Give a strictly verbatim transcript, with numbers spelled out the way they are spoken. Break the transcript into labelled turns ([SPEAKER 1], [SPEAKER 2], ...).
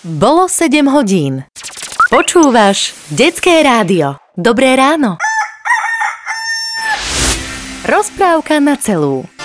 [SPEAKER 1] Bolo sedem hodín. Počúvaš Detské rádio. Dobré ráno. Rozprávka na celú.